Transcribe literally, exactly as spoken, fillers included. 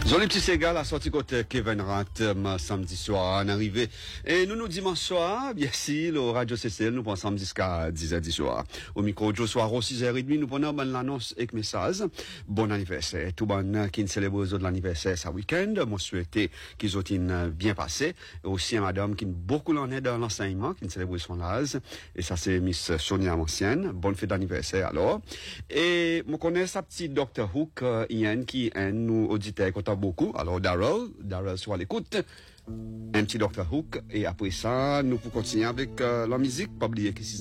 Jean Petit Ségal a sorti côté Kevin Rat samedi soir en arrivé. Et nous nous dimanche soir, bien sûr, au Radio C C L, nous pensons jusqu'à dix heures du soir. Au micro, Joe soir, au six heures trente, nous prenons bonne l'annonce et message. Bon anniversaire. Tout bon qui célèbre de l'anniversaire ce week-end. Moi, souhaiter qu'ils ont bien passé. Et aussi à madame qui beaucoup l'en est dans l'enseignement, qui célèbre son âge. Et ça, c'est Miss Sonia Ancienne. Bonne fête d'anniversaire alors. Et, moi connais sa petite docteur Hook, euh, Ian, qui est nous auditeurs qu'on beaucoup. Alors, Darrell, Darrell soit à l'écoute. Un petit docteur Hook. Et après ça, nous pouvons continuer avec euh, la musique. Pas oublier que